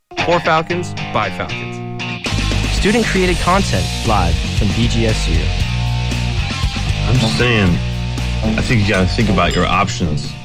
For Falcons, by Falcons. Student-created content live from BGSU. I'm just saying, I think you got to think about your options.